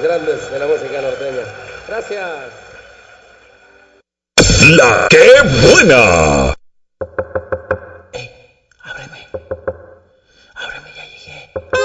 más grandes de la música norteña. Gracias. La que buena.